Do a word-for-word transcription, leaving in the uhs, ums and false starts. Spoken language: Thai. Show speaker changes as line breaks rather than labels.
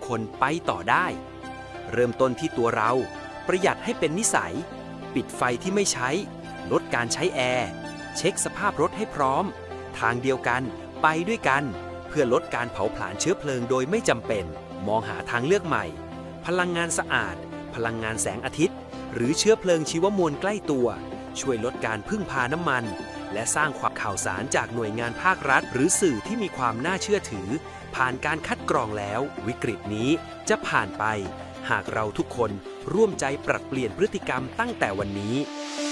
คนไปต่อได้เริ่มต้นที่ตัวเราประหยัดให้เป็นนิสัยปิดไฟที่ไม่ใช้ลดการใช้แอร์เช็คสภาพรถให้พร้อมทางเดียวกันไปด้วยกันเพื่อลดการเผาผลาญเชื้อเพลิงโดยไม่จำเป็นมองหาทางเลือกใหม่พลังงานสะอาดพลังงานแสงอาทิตย์หรือเชื้อเพลิงชีวมวลใกล้ตัวช่วยลดการพึ่งพาน้ำมันและสร้างความข่าวสารจากหน่วยงานภาครัฐหรือสื่อที่มีความน่าเชื่อถือผ่านการคัดกรองแล้ววิกฤตนี้จะผ่านไปหากเราทุกคนร่วมใจปรับเปลี่ยนพฤติกรรมตั้งแต่วันนี้